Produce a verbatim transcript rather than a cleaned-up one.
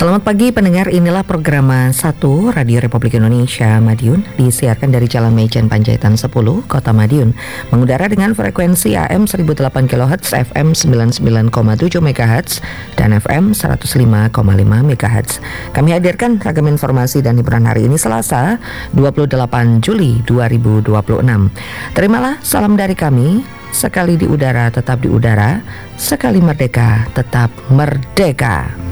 Selamat pagi pendengar, inilah program satu Radio Republik Indonesia Madiun, disiarkan dari Jalan Meijen Panjaitan sepuluh, Kota Madiun, mengudara dengan frekuensi A M seribu delapan kilohertz, F M sembilan puluh sembilan koma tujuh megahertz, dan F M seratus lima koma lima megahertz. Kami hadirkan ragam informasi dan hiburan hari ini Selasa, dua puluh delapan Juli dua ribu dua puluh enam. Terimalah salam dari kami, sekali di udara tetap di udara, sekali merdeka tetap merdeka.